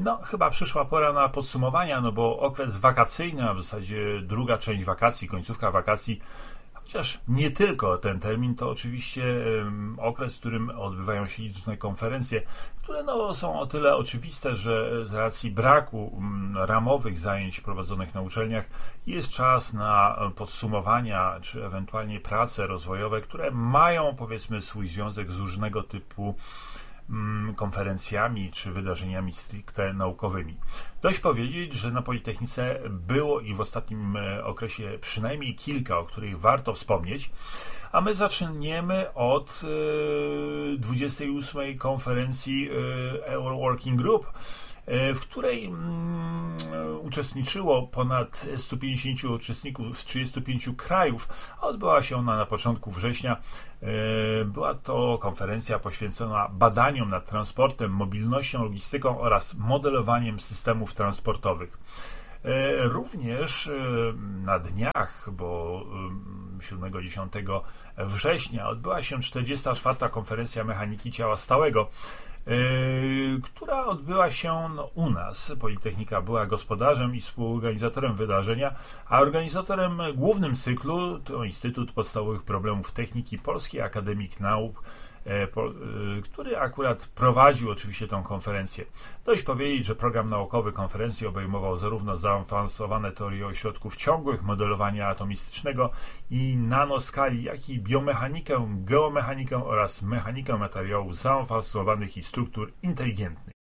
Chyba przyszła pora na podsumowania, bo okres wakacyjny, a w zasadzie druga część wakacji, końcówka wakacji, chociaż nie tylko ten termin, to oczywiście okres, w którym odbywają się liczne konferencje, które są o tyle oczywiste, że z racji braku ramowych zajęć prowadzonych na uczelniach jest czas na podsumowania, czy ewentualnie prace rozwojowe, które mają, powiedzmy, swój związek z różnego typu konferencjami czy wydarzeniami stricte naukowymi. Dość powiedzieć, że na Politechnice było i w ostatnim okresie przynajmniej kilka, o których warto wspomnieć, a my zaczniemy od 28. konferencji Euro Working Group, w której uczestniczyło ponad 150 uczestników z 35 krajów, a odbyła się ona na początku września. Była to konferencja poświęcona badaniom nad transportem, mobilnością, logistyką oraz modelowaniem systemów transportowych. Również na dniach, bo 7-10 września odbyła się 44. konferencja mechaniki ciała stałego, która odbyła się u nas. Politechnika była gospodarzem i współorganizatorem wydarzenia, a organizatorem głównym cyklu to Instytut Podstawowych Problemów Techniki Polskiej Akademii Nauk, który akurat prowadził oczywiście tę konferencję. Dość powiedzieć, że program naukowy konferencji obejmował zarówno zaawansowane teorie ośrodków ciągłych, modelowania atomistycznego i nanoskali, jak i biomechanikę, geomechanikę oraz mechanikę materiałów zaawansowanych i struktur inteligentnych.